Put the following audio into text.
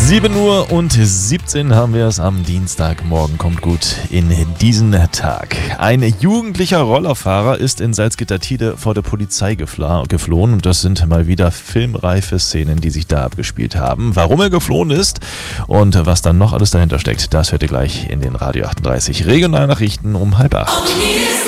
7:17 Uhr haben wir es am Dienstagmorgen. Kommt gut in diesen Tag. Ein jugendlicher Rollerfahrer ist in Salzgitter-Tiede vor der Polizei geflohen. Und das sind mal wieder filmreife Szenen, die sich da abgespielt haben. Warum er geflohen ist und was dann noch alles dahinter steckt, das hört ihr gleich in den Radio 38 Regionalnachrichten um 7:30.